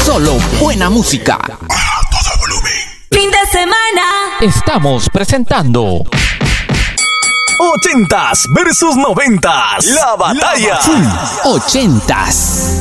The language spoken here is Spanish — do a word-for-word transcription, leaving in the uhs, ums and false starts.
Solo buena música. A todo volumen. Fin de semana. Estamos presentando Ochentas versus noventas. La batalla. Full Ochentas.